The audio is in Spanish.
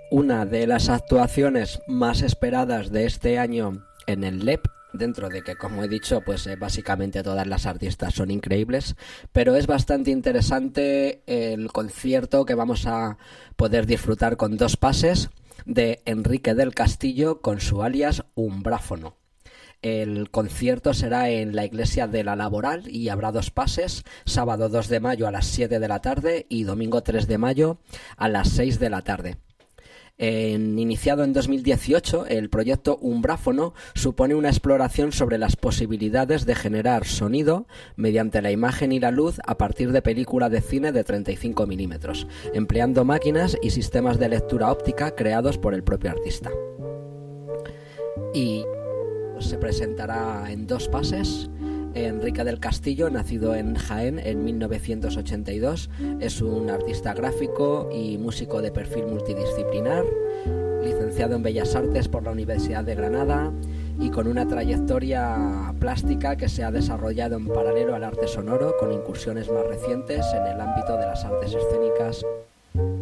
una de las actuaciones más esperadas de este año en el LEP, dentro de que, como he dicho, pues básicamente todas las artistas son increíbles, pero es bastante interesante el concierto que vamos a poder disfrutar con 2 pases de Enrique del Castillo con su alias Umbráfono. El concierto será en la iglesia de la Laboral y habrá 2 pases, sábado 2 de mayo a las 7 de la tarde y domingo 3 de mayo a las 6 de la tarde. Iniciado en 2018, el proyecto Umbráfono supone una exploración sobre las posibilidades de generar sonido mediante la imagen y la luz a partir de película de cine de 35 milímetros, empleando máquinas y sistemas de lectura óptica creados por el propio artista. Y se presentará en 2 pases. Enrique del Castillo, nacido en Jaén en 1982, es un artista gráfico y músico de perfil multidisciplinar, licenciado en Bellas Artes por la Universidad de Granada y con una trayectoria plástica que se ha desarrollado en paralelo al arte sonoro, con incursiones más recientes en el ámbito de las artes escénicas